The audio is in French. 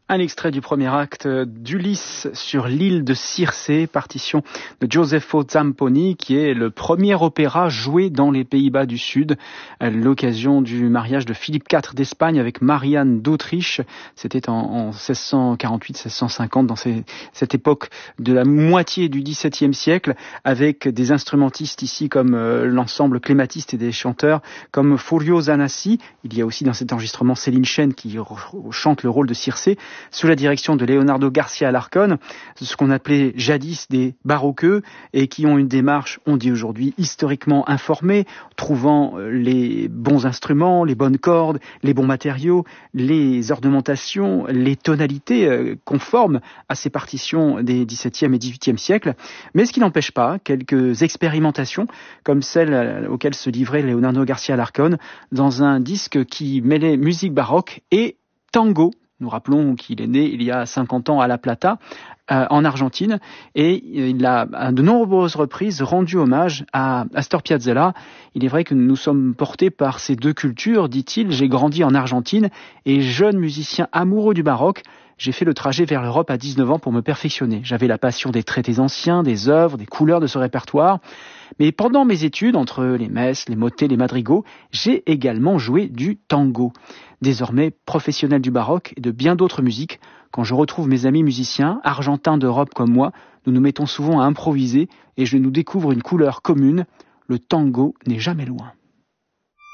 Un extrait du premier acte d'Ulysse sur l'île de Circé, partition de Giuseppe Zamponi, qui est le premier opéra joué dans les Pays-Bas du Sud, à l'occasion du mariage de Philippe IV d'Espagne avec Marie-Anne d'Autriche. C'était en 1648-1650, dans cette époque de la moitié du XVIIe siècle, avec des instrumentistes ici comme l'ensemble clématiste et des chanteurs comme Furio Zanassi. Il y a aussi dans cet enregistrement Céline Chêne qui chante le rôle de Circé, sous la direction de Leonardo Garcia Alarcón, ce qu'on appelait jadis des baroqueux et qui ont une démarche, on dit aujourd'hui, historiquement informée, trouvant les bons instruments, les bonnes cordes, les bons matériaux, les ornementations, les tonalités conformes à ces partitions des XVIIe et XVIIIe siècles, mais ce qui n'empêche pas quelques expérimentations comme celle auxquelles se livrait Leonardo Garcia Alarcón dans un disque qui mêlait musique baroque et tango. Nous rappelons qu'il est né il y a 50 ans à La Plata, en Argentine, et il a à de nombreuses reprises rendu hommage à Astor Piazzolla. Il est vrai que nous sommes portés par ces deux cultures, dit-il. J'ai grandi en Argentine et jeune musicien amoureux du baroque, j'ai fait le trajet vers l'Europe à 19 ans pour me perfectionner. J'avais la passion des traités anciens, des œuvres, des couleurs de ce répertoire. Mais pendant mes études, entre les messes, les motets, les madrigaux, j'ai également joué du tango. Désormais professionnel du baroque et de bien d'autres musiques, quand je retrouve mes amis musiciens, argentins d'Europe comme moi, nous nous mettons souvent à improviser et je nous découvre une couleur commune. Le tango n'est jamais loin.